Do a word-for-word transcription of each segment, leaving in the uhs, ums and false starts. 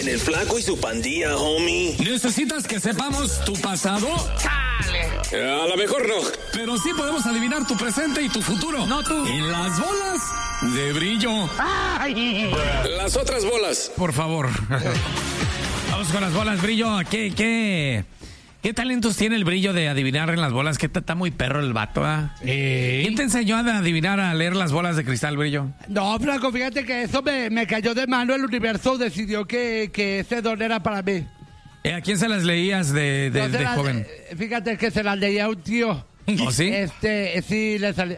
en el Flaco y su pandilla, homie. ¿Necesitas que sepamos tu pasado? ¡Chale! A lo mejor no. Pero sí podemos adivinar tu presente y tu futuro. No tú. En las bolas de brillo. Ay. Las otras bolas. Por favor. Vamos con las bolas brillo. ¿Qué, qué, qué talentos tiene el brillo de adivinar en las bolas? Que está muy perro el vato, ¿ah? ¿Eh? ¿Quién te enseñó a adivinar, a leer las bolas de cristal, brillo? No, Flaco, fíjate que eso me, me cayó de mano. El universo decidió que, que ese don era para mí. ¿A quién se las leías de, de, No se de las- joven? eh, Fíjate que se las leía a un tío. ¿Oh, sí? Este, sí, le salía.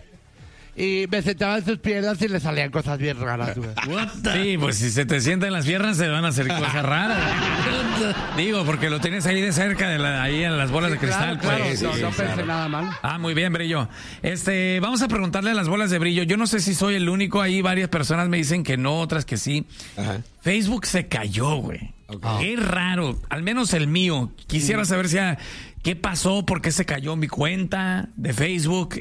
Y me sentaba en sus piernas y le salían cosas bien raras, güey. Sí, pues si se te sientan las piernas se van a hacer cosas raras. Digo, porque lo tienes ahí de cerca, de la, ahí en las bolas de cristal. Claro, pues. claro, Sí, no, no sí, pensé claro. nada mal. Ah, muy bien, brillo. Este, vamos a preguntarle a las bolas de brillo. Yo no sé si soy el único, ahí varias personas me dicen que no, otras que sí. Ajá. Facebook se cayó, güey. Okay. Qué raro, al menos el mío. Quisiera saber si a- qué pasó, por qué se cayó mi cuenta de Facebook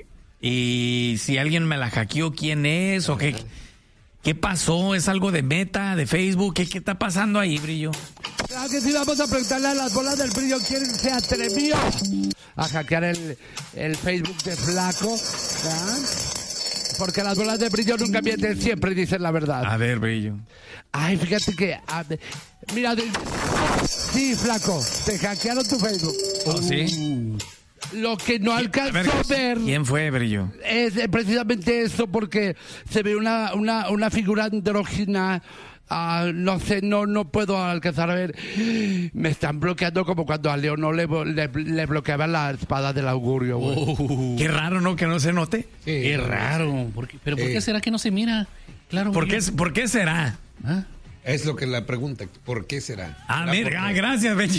y si alguien me la hackeó, quién es o qué. ¿Qué pasó? ¿Es algo de Meta, de Facebook? ¿Qué, qué está pasando ahí, brillo? Claro que sí, vamos a preguntarle a las bolas del brillo quién se atrevió a hackear el, el Facebook de Flaco. ¿verdad? Porque las bolas de brillo nunca mienten, siempre dicen la verdad. A ver, brillo. Ay, fíjate que... a ver, mira, de- sí, Flaco, te hackearon tu Facebook. ¿Oh, sí? Lo que no A alcanzó ver, a ver ¿quién fue, brillo? es eh, precisamente eso, porque se ve una, una, una figura andrógina. Ah, no sé, no, no puedo alcanzar a ver. Me están bloqueando como cuando a León no le, le, le bloqueaban la espada del augurio, güey. Uh, Qué raro, ¿no? Que no se note. Qué raro. ¿Por qué? ¿Pero por Eh. qué será que no se mira? Claro. ¿Por qué, brillo. ¿Por qué será? ¿Ah? Es lo que la pregunta, ¿por qué será? Ah, ¿Será mira, porque- ah, gracias, Benji.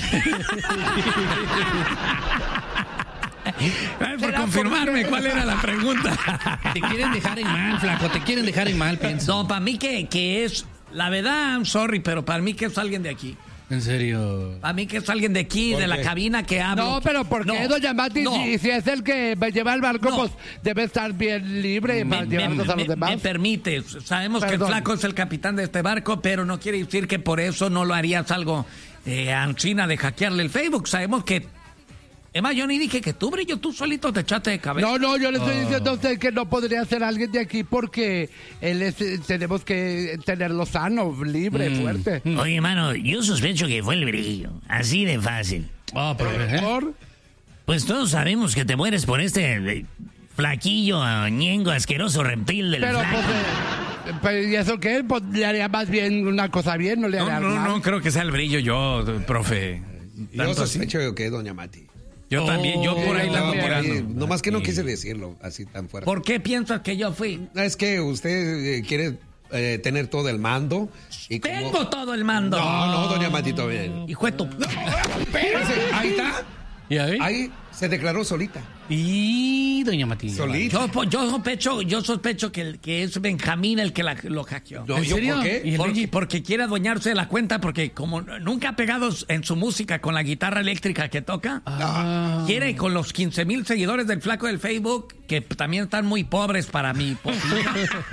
Ay, por ¿Será confirmarme porque- cuál era la pregunta. Te quieren dejar en mal, Flaco. Te quieren dejar en mal, pienso. No, para mí que, que es, la verdad, I'm sorry, pero para mí que es alguien de aquí. En serio. Para mí que es alguien de aquí, ¿Por de la qué? cabina que habla. No, pero ¿por qué, No, doña Mati? no. Si, si es el que me lleva el barco, No. pues debe estar bien libre Me, para me- llevarnos a los me- demás. me permite, sabemos que Perdón. el Flaco es el capitán de este barco, pero no quiere decir que por eso no lo harías algo eh, China de hackearle el Facebook. Sabemos que... Emma, yo ni dije que tú, brillo, tú solito te echaste de cabeza. No, no, yo le estoy diciendo a usted que no podría ser alguien de aquí porque él es, eh, tenemos que tenerlo sano, libre, fuerte. Oye, mano, yo sospecho que fue el brillo. Así de fácil. Ah, pero, ¿eh? ¿Por? Pues todos sabemos que te mueres por este eh, flaquillo, ah, ñengo, asqueroso reptil del Pero, flaco. pues, eh, pero, ¿y eso qué? Pues le haría más bien una cosa bien, no le No, haría no, mal. no creo que sea el brillo yo, profe. Yo Tanto así. sospecho que es doña Mati. Yo también, yo por ahí la ando No, por ahí, mirando. nomás que no quise decirlo así tan fuerte. ¿Por qué piensas que yo fui? Es que usted eh, quiere eh, tener todo el mando. Y como- Tengo todo el mando. No, no, doña Mati todavía. Hijo de tu... Espérese, ahí está. ¿Ya ves? Ahí se declaró solita. Y doña Matilde. Solita. Yo, yo sospecho, yo sospecho que, el- que es Benjamín el que la- lo hackeó. No, ¿En yo, serio? ¿por qué? ¿Y el Porque, Benji? porque quiere adueñarse de la cuenta, porque como nunca ha pegado en su música con la guitarra eléctrica que toca, Ah. quiere con los quince mil seguidores del Flaco del Facebook, que también están muy pobres para mi posibilidad,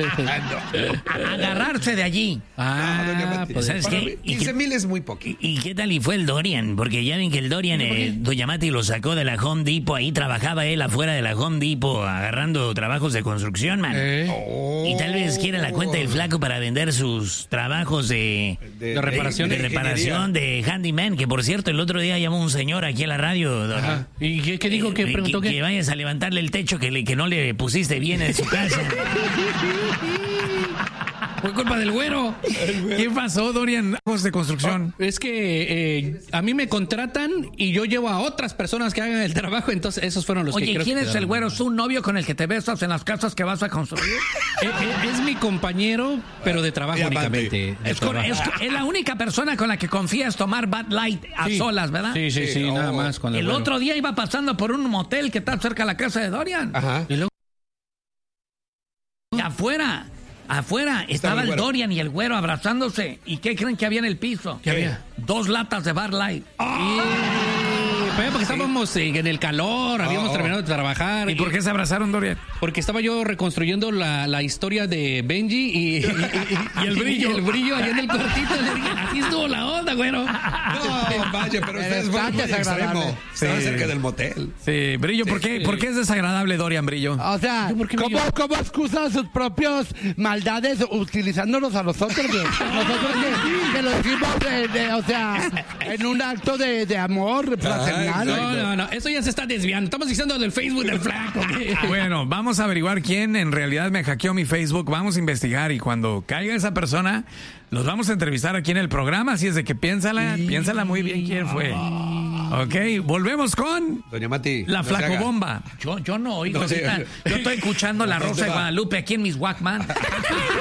a- agarrarse de allí. Ah, No, doña Mati. pues, ¿sabes Para qué? mí, ¿Y quince qué- mil es muy poquito. ¿Y qué tal y fue el Dorian? Porque ya ven que el Dorian, eh, doña Mati lo sacó de la Home Depot, ahí trabajaba él afuera de la Home Depot agarrando trabajos de construcción, man. ¿Eh? Y tal vez quiera la cuenta del Flaco para vender sus trabajos de, De reparación. de de reparación de handyman, que por cierto el otro día llamó un señor aquí a la radio, Dorian. Ajá. ¿Y qué, qué dijo? ¿Qué Eh, preguntó? que, ¿Qué? que vayas a levantarle el techo que, le- que no le pusiste bien en su casa. Fue culpa del güero. ¿Qué pasó, Dorian? Trabajos de construcción. Es que eh, a mí me contratan y yo llevo a otras personas que hagan el trabajo, entonces esos fueron los que Oye, creo ¿quién que es el quedaron. güero? ¿Es un novio con el que te besas en las casas que vas a construir? Eh, eh, es mi compañero, pero de trabajo Y amante. únicamente. de Es, con- trabajo. es- es la única persona con la que confías tomar Bud Light a Sí. solas, ¿verdad? Sí, sí, sí, Sí, nada oh. más. Con el El güero. otro día iba pasando por un motel que está cerca de la casa de Dorian. Ajá. Y luego- Y afuera, afuera estaba el el güero. Dorian y el güero abrazándose. ¿Y qué creen que había en el piso? ¿Qué había? Dos latas de Bud Light. Y- Pero porque estábamos eh, en el calor, habíamos Oh. terminado de trabajar. ¿Y por qué se abrazaron, Dorian? Porque estaba yo reconstruyendo la, la historia de Benji y, y- y- Y el brillo. y el brillo allá en el cuartito. Le dije, así estuvo agarró la onda, güero. No, vaya, pero ustedes Está fueron muy desagradable. extremo. Estaban cerca del motel. Sí, Brillo, ¿por qué, ¿por qué es desagradable, Dorian Brillo? O sea, ¿Yo por qué me ¿cómo, llevo? ¿cómo excusan sus propios maldades utilizándonos a nosotros, güey? Nosotros que, que lo hicimos, de, de- o sea, en un acto de, de amor fraternal. No, no, no. Eso ya se está desviando. Estamos diciendo del Facebook del flaco. Bueno, vamos a averiguar quién en realidad me hackeó mi Facebook. Vamos a investigar y cuando caiga esa persona, los vamos a entrevistar aquí en el programa. Así es de que piénsala, piénsala muy bien quién fue. Ok, volvemos con Doña Mati. la no se haga. flacobomba. Yo, yo no oigo No, sí. ahorita. Yo estoy escuchando La ¿Dónde Rosa de va? Guadalupe aquí en mis Walkman.